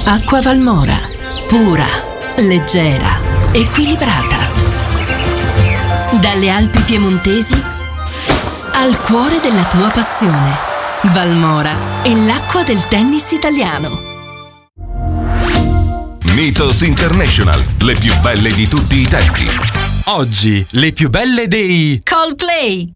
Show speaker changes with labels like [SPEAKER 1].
[SPEAKER 1] Acqua Valmora, pura, leggera, equilibrata. Dalle Alpi piemontesi al cuore della tua passione. Valmora è l'acqua del tennis italiano.
[SPEAKER 2] Mythos International, le più belle di tutti i tempi.
[SPEAKER 3] Oggi, le più belle dei
[SPEAKER 1] Coldplay.